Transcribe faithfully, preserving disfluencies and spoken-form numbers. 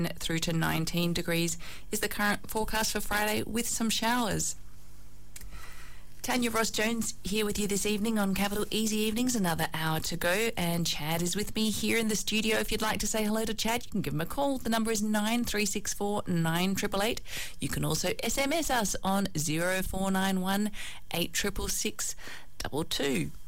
through to nineteen degrees is the current forecast for Friday with some showers. Tanya Ross-Jones here with you this evening on Capital Easy Evenings, another hour to go, and Chad is with me here in the studio. If you'd like to say hello to Chad, you can give him a call. The number is nine three six four, nine eight eight eight. You can also S M S us on zero four nine one, eight six six six two two.